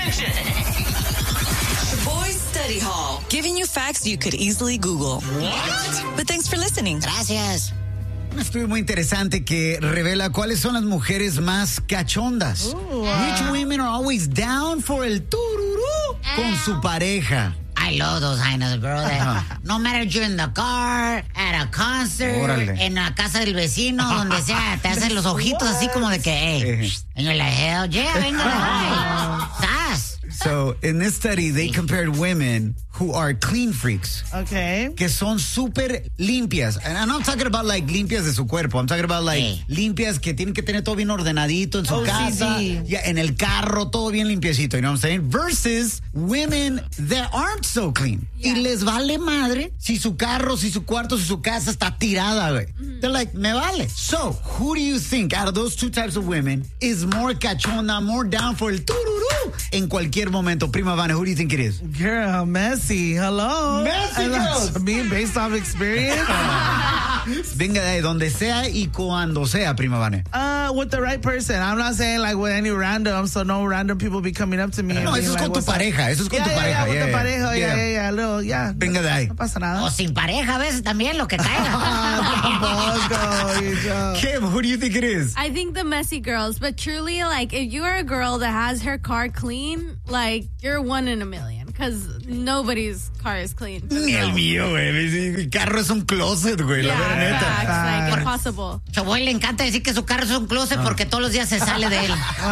attention. Boys Study Hall, giving you facts you could easily Google. What? But thanks for listening. Gracias. Un estudio muy interesante que revela cuáles son las mujeres más cachondas. Which women are always down for el tururú con su pareja. I love those kind of girls. No matter you're in the car, at a concert, Órale. en la casa del vecino, donde sea, te hacen los ojitos así como de que, hey, and you're like, hell yeah, venga, ¿sabes? So, in this study, they compared women who are clean freaks. Okay. Que son súper limpias. And I'm not talking about like limpias de su cuerpo. I'm talking about like limpias que tienen que tener todo bien ordenadito en su casa. Ya, en el carro, todo bien limpiecito. You know what I'm saying? Versus women that aren't so clean. Y les vale madre si su carro, si su cuarto, si su casa está tirada, güey. They're like, me vale. So, who do you think out of those two types of women is more cachonda, more down for el tururú en cualquier momento? Prima Vane, who do you think it is? Girl, messy. Hello. Messy girls. Me, based off experience. Venga de ahí, donde sea y cuando sea, Prima Vane. With the right person. I'm not saying like with any random, so no random people be coming up to me. No, eso es con tu pareja. Eso es con tu pareja. With the pareja. Yeah. Little, yeah. Venga de ahí. No pasa nada. O sin pareja a veces también, lo que caiga. Kim, who do you think it is? I think the messy girls, but truly, like, if you are a girl that has her car clean, like, you're one in a million, because nobody's car is clean. Ni el mío, güey. Mi carro es un closet, güey. La verdad, neta. Facts, like, impossible. Chaboy le encanta decir que su carro es un closet porque todos los días se sale de él.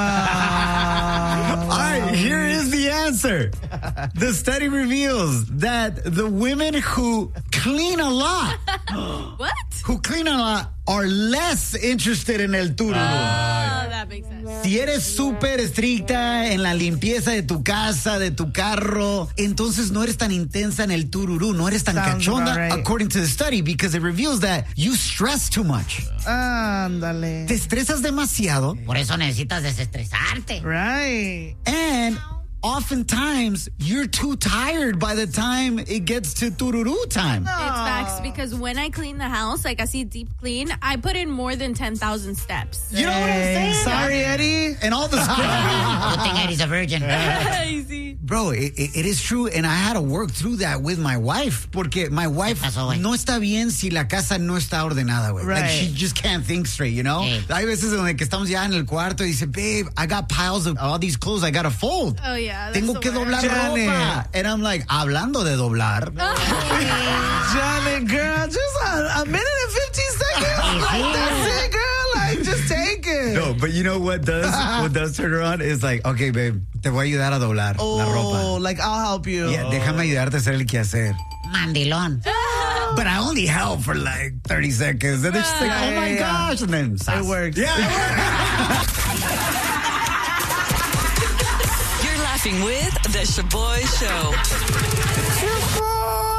All right, here is the answer. The study reveals that the women who clean a lot, What? who clean a lot, are less interested in el tururú. Oh, that makes sense. Si eres súper estricta en la limpieza de tu casa, de tu carro, entonces no eres tan intensa en el tururú, no eres tan Sounds cachonda, about right. according to the study, because it reveals that you stress too much. Ándale. Te estresas demasiado. Por eso necesitas desestresarte. Right. And oftentimes, you're too tired by the time it gets to tururú time. It's facts, because when I clean the house, like I see deep clean, I put in more than 10,000 steps. You know what I'm saying? Sorry, Eddie. And all this Good thing Eddie's a virgin. Easy. Bro, it is true, and I had to work through that with my wife, porque my wife no está bien si la casa no está ordenada, güey. Right. Like, she just can't think straight, you know? Hay veces donde que estamos ya en el cuarto y dice, babe, I got piles of all these clothes I gotta fold. Oh, yeah. Tengo que doblar ropa. And I'm like, hablando de doblar. Janet, girl, just a minute and 15 seconds. Like, that's it, girl. Like, just take it. No, but you know what does turn her on is like, okay, babe, te voy a ayudar a doblar la ropa. Oh, like, I'll help you. Yeah, déjame ayudarte a hacer el quehacer. Mandilón. But I only help for like 30 seconds. And then she's like, oh my gosh. And then It works. Yeah, it works. You're laughing with The Shaboy Show.